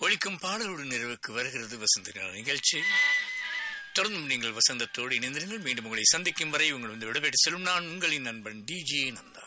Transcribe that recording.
ஒழிக்கும் பாடலோடு நிறைவுக்கு வருகிறது வசந்த நிகழ்ச்சி. தொடர்ந்தும் நீங்கள் வசந்தத்தோடு இணைந்திருங்கள். மீண்டும் உங்களை சந்திக்கும் வரை உங்கள் விடைபெற்று செல்லும் நான் உங்களின் நண்பன் DJ நந்தா.